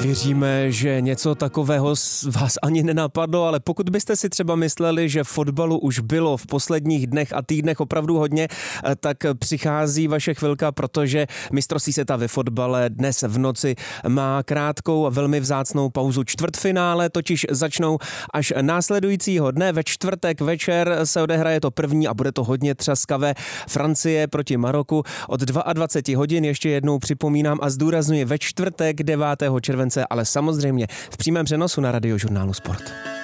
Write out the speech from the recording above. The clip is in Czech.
Věříme, že něco takového vás ani nenapadlo, ale pokud byste si třeba mysleli, že fotbalu už bylo v posledních dnech a týdnech opravdu hodně, tak přichází vaše chvilka, protože mistrovství světa ve fotbale dnes v noci má krátkou a velmi vzácnou pauzu. Čtvrtfinále totiž začnou až následujícího dne. Ve čtvrtek večer se odehraje to první a bude to hodně třaskavé. Francie proti Maroku od 22 hodin, ještě jednou připomínám a zdůrazňuji, ve čtvrtek 9. července, ale samozřejmě v přímém přenosu na Radiožurnálu Sport.